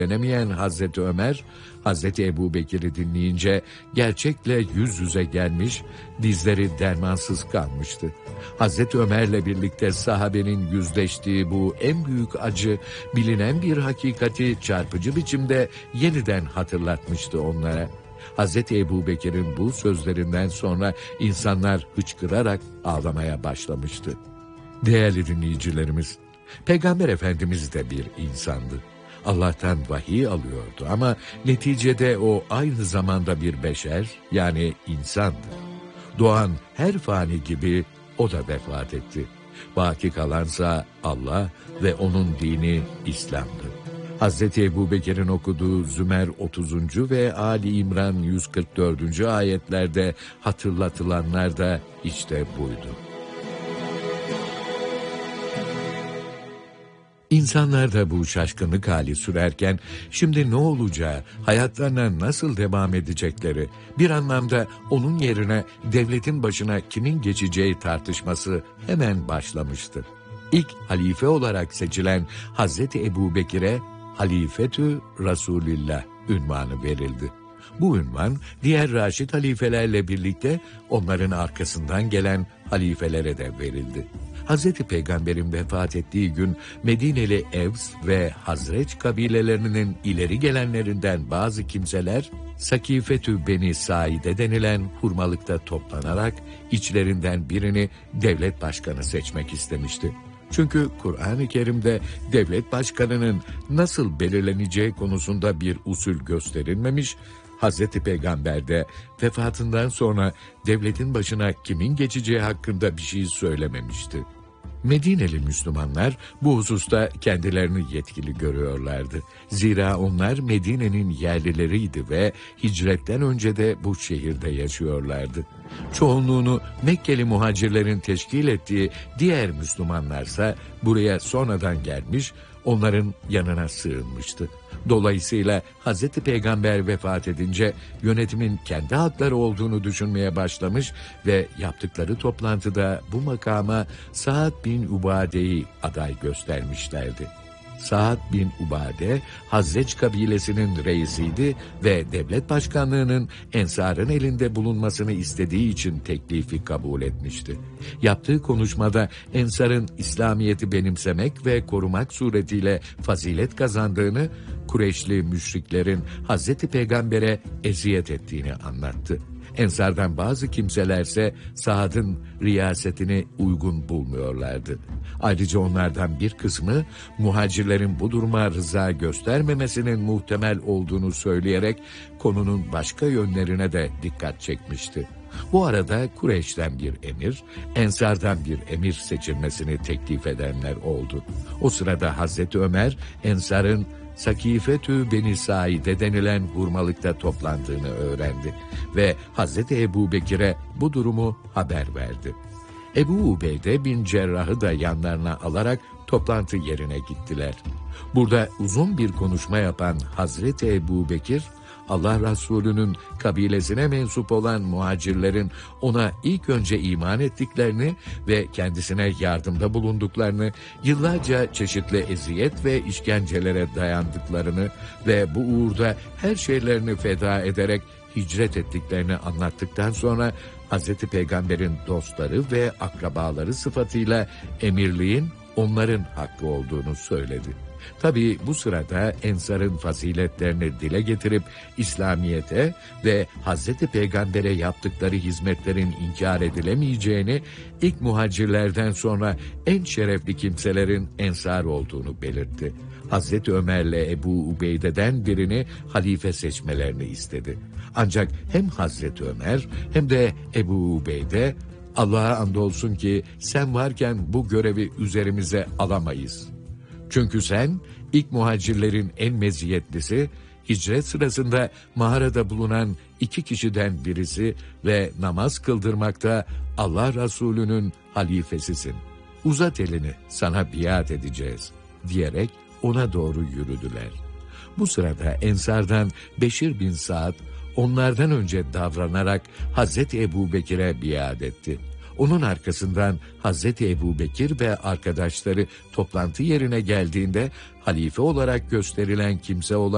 denemeyen Hazreti Ömer, Hazreti Ebubekir'i dinleyince gerçekle yüz yüze gelmiş, dizleri dermansız kalmıştı. Hazreti Ömer'le birlikte sahabenin yüzleştiği bu en büyük acı, bilinen bir hakikati çarpıcı biçimde yeniden hatırlatmıştı onlara. Hazreti Ebubekir'in bu sözlerinden sonra insanlar hıçkırarak ağlamaya başlamıştı. Değerli dinleyicilerimiz, Peygamber Efendimiz de bir insandı. Allah'tan vahiy alıyordu ama neticede o aynı zamanda bir beşer, yani insandı. Doğan her fani gibi o da vefat etti. Baki kalansa Allah ve onun dini İslam'dı. Hazreti Ebubekir'in okuduğu Zümer 30. ve Ali İmran 144. ayetlerde hatırlatılanlar da işte buydu. İnsanlar da bu şaşkınlık hali sürerken şimdi ne olacağı, hayatlarına nasıl devam edecekleri, bir anlamda onun yerine devletin başına kimin geçeceği tartışması hemen başlamıştı. İlk halife olarak seçilen Hazreti Ebubekir'e Halifetü Resulillah ünvanı verildi. Bu ünvan diğer Raşid halifelerle birlikte onların arkasından gelen halifelere de verildi. Hazreti Peygamber'in vefat ettiği gün Medineli Evs ve Hazreç kabilelerinin ileri gelenlerinden bazı kimseler Sakifetü Beni Saide denilen hurmalıkta toplanarak içlerinden birini devlet başkanı seçmek istemişti. Çünkü Kur'an-ı Kerim'de devlet başkanının nasıl belirleneceği konusunda bir usul gösterilmemiş, Hazreti Peygamber de vefatından sonra devletin başına kimin geçeceği hakkında bir şey söylememişti. Medineli Müslümanlar bu hususta kendilerini yetkili görüyorlardı. Zira onlar Medine'nin yerlileriydi ve hicretten önce de bu şehirde yaşıyorlardı. Çoğunluğunu Mekkeli muhacirlerin teşkil ettiği diğer Müslümanlarsa buraya sonradan gelmiş, onların yanına sığınmıştı. Dolayısıyla Hazreti Peygamber vefat edince yönetimin kendi hakları olduğunu düşünmeye başlamış ve yaptıkları toplantıda bu makama Sa'd bin Ubade'yi aday göstermişlerdi. Sa'd bin Ubade, Hazreç kabilesinin reisiydi ve devlet başkanlığının Ensar'ın elinde bulunmasını istediği için teklifi kabul etmişti. Yaptığı konuşmada Ensar'ın İslamiyet'i benimsemek ve korumak suretiyle fazilet kazandığını, Kureyşli müşriklerin Hazreti Peygamber'e eziyet ettiğini anlattı. Ensardan bazı kimselerse Sa'd'ın riyasetini uygun bulmuyorlardı. Ayrıca onlardan bir kısmı muhacirlerin bu duruma rıza göstermemesinin muhtemel olduğunu söyleyerek konunun başka yönlerine de dikkat çekmişti. Bu arada Kureyş'ten bir emir, Ensar'dan bir emir seçilmesini teklif edenler oldu. O sırada Hazreti Ömer, Ensar'ın Sakifetü Beni Saide denilen hurmalıkta toplandığını öğrendi ve Hazreti Ebubekir'e bu durumu haber verdi. Ebu Ubeyde bin Cerrah'ı da yanlarına alarak toplantı yerine gittiler. Burada uzun bir konuşma yapan Hazreti Ebubekir, Allah Resulü'nün kabilesine mensup olan muhacirlerin ona ilk önce iman ettiklerini ve kendisine yardımda bulunduklarını, yıllarca çeşitli eziyet ve işkencelere dayandıklarını ve bu uğurda her şeylerini feda ederek hicret ettiklerini anlattıktan sonra Hazreti Peygamber'in dostları ve akrabaları sıfatıyla emirliğin onların hakkı olduğunu söyledi. Tabii bu sırada Ensar'ın faziletlerini dile getirip İslamiyet'e ve Hazreti Peygamber'e yaptıkları hizmetlerin inkar edilemeyeceğini, ilk muhacirlerden sonra en şerefli kimselerin Ensar olduğunu belirtti. Hazreti Ömer'le Ebu Ubeyde'den birini halife seçmelerini istedi. Ancak hem Hazreti Ömer hem de Ebu Ubeyde, Allah'a andolsun ki sen varken bu görevi üzerimize alamayız. Çünkü sen ilk muhacirlerin en meziyetlisi, hicret sırasında mağarada bulunan 2 kişiden birisi ve namaz kıldırmakta Allah Resulü'nün halifesisin. Uzat elini, sana biat edeceğiz diyerek ona doğru yürüdüler. Bu sırada Ensar'dan Beşir bin Sa'd onlardan önce davranarak Hazreti Ebubekir'e biat etti. Onun arkasından Hazreti Ebubekir ve arkadaşları toplantı yerine geldiğinde halife olarak gösterilen kimse olan